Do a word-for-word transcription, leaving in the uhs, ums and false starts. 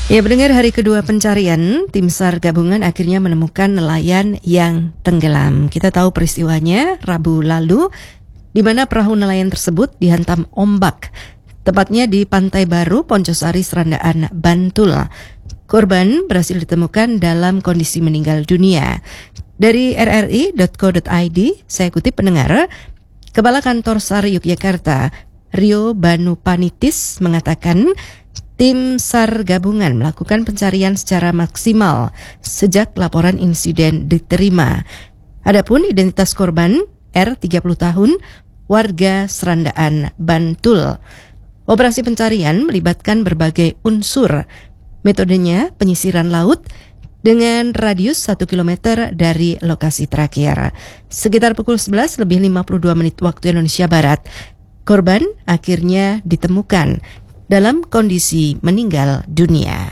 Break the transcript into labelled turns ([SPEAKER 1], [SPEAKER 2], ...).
[SPEAKER 1] Ya, pendengar, hari kedua pencarian, tim SAR gabungan akhirnya menemukan nelayan yang tenggelam. Kita tahu peristiwanya Rabu lalu, di mana perahu nelayan tersebut dihantam ombak, tepatnya di Pantai Baru, Poncosari, Serandaan, Bantul. Korban berhasil ditemukan dalam kondisi meninggal dunia. Dari r r i dot co dot i d, saya kutip pendengar, Kepala Kantor SAR Yogyakarta, Rio Banupanitis, mengatakan tim SAR gabungan melakukan pencarian secara maksimal sejak laporan insiden diterima. Adapun identitas korban R, tiga puluh tahun, warga Serandaan, Bantul. Operasi pencarian melibatkan berbagai unsur. Metodenya penyisiran laut dengan radius satu kilometer dari lokasi terakhir. Sekitar pukul sebelas lebih lima puluh dua menit waktu Indonesia Barat, korban akhirnya ditemukan dalam kondisi meninggal dunia.